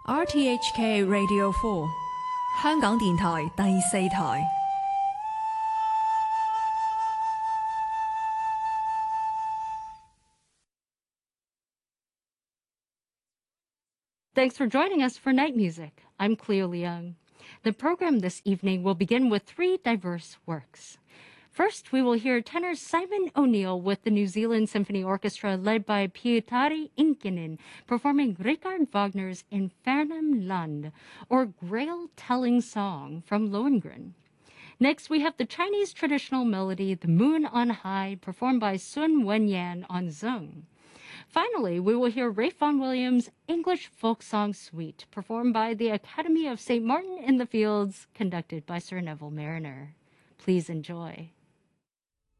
RTHK Radio 4香港電台第四台。 Thanks for joining us for Night Music. I'm Cleo Leung. The program this evening will begin with three diverse works. First, we will hear tenor Simon O'Neill with the New Zealand Symphony Orchestra led by Pietari Inkinen performing Richard Wagner's Infernum Land, or Grail-telling song from Lohengrin. Next, we have the Chinese traditional melody The Moon on High performed by Sun Wenyan on zung. Finally, we will hear Ralph Vaughan Williams' English Folk Song Suite, performed by the Academy of St. Martin in the Fields, conducted by Sir Neville Marriner. Please enjoy.